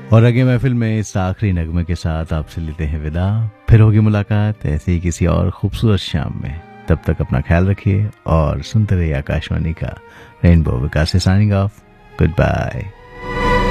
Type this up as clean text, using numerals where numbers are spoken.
और आगे महफिल में इस आखिरी नगमे के साथ आपसे लेते हैं विदा। फिर होगी मुलाकात ऐसे ही किसी और खूबसूरत शाम में। तब तक अपना ख्याल रखिए और सुनते रहिए आकाशवाणी का रेनबो। विकास से साइनिंग ऑफ। Good bye.